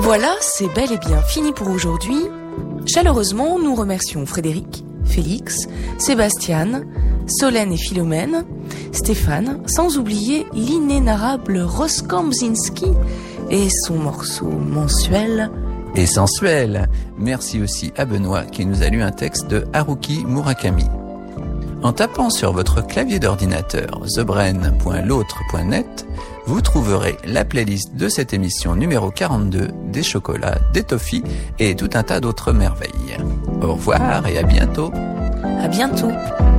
Voilà, c'est bel et bien fini pour aujourd'hui. Chaleureusement, nous remercions Frédéric, Félix, Sébastien, Solène et Philomène, Stéphane, sans oublier l'inénarrable Roskambzinski et son morceau mensuel et sensuel. Merci aussi à Benoît qui nous a lu un texte de Haruki Murakami. En tapant sur votre clavier d'ordinateur thebrain.l'autre.net, vous trouverez la playlist de cette émission numéro 42, des chocolats, des toffees et tout un tas d'autres merveilles. Au revoir et à bientôt. À bientôt.